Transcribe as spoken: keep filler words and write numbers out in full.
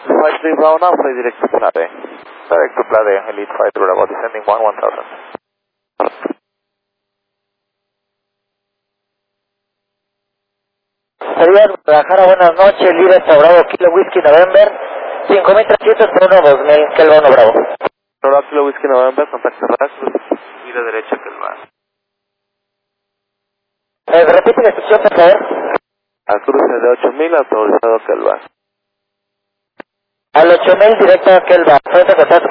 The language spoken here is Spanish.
five three Bravo now, fly direct to Plade. Direct to Plade, Elite five three Bravo, descending one one thousand. Sería Guadalajara, buenas noches, Libre Bravo, Kilo Whisky November, cinco mil trescientos uno dos mil, Kelva uno Bravo. Bravo, Kilo Whisky November, contacto Rasmus, mira derecha Kelva. Eh, repite la instrucción, por favor. Al cruce de ocho mil, autorizado Kelva. Al ocho mil directo a Kelva, fuente de contacto